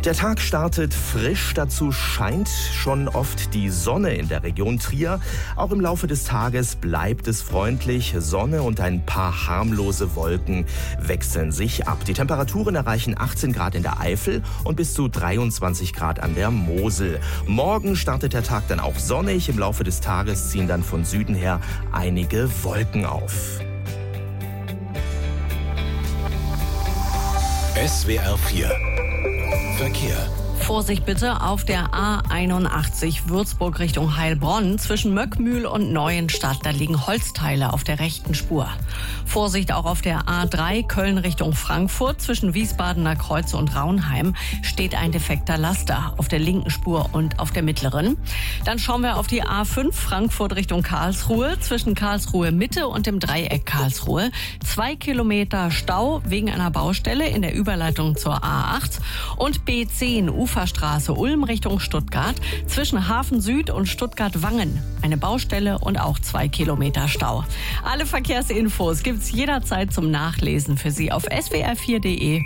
Der Tag startet frisch, dazu scheint schon oft die Sonne in der Region Trier. Auch im Laufe des Tages bleibt es freundlich. Sonne und ein paar harmlose Wolken wechseln sich ab. Die Temperaturen erreichen 18 Grad in der Eifel und bis zu 23 Grad an der Mosel. Morgen startet der Tag dann auch sonnig. Im Laufe des Tages ziehen dann von Süden her einige Wolken auf. SWR 4 Verkehr. Vorsicht bitte auf der A81 Würzburg Richtung Heilbronn. Zwischen Möckmühl und Neuenstadt, da liegen Holzteile auf der rechten Spur. Vorsicht auch auf der A3 Köln Richtung Frankfurt. Zwischen Wiesbadener Kreuz und Raunheim steht ein defekter Laster auf der linken Spur und auf der mittleren. Dann schauen wir auf die A5 Frankfurt Richtung Karlsruhe. Zwischen Karlsruhe Mitte und dem Dreieck Karlsruhe 2 Kilometer Stau wegen einer Baustelle in der Überleitung zur A8. Und B10 Uferstraße Ulm Richtung Stuttgart. Zwischen Hafen Süd und Stuttgart-Wangen eine Baustelle und auch 2 Kilometer Stau. Alle Verkehrsinfos gibt's jederzeit zum Nachlesen für Sie auf swr4.de.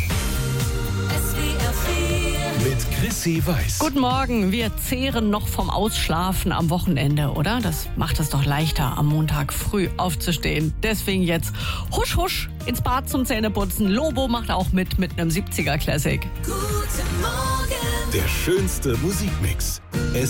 Mit Chrissy Weiß. Guten Morgen. Wir zehren noch vom Ausschlafen am Wochenende, oder? Das macht es doch leichter, am Montag früh aufzustehen. Deswegen jetzt husch husch ins Bad zum Zähneputzen. Lobo macht auch mit einem 70er Classic. Der schönste Musikmix.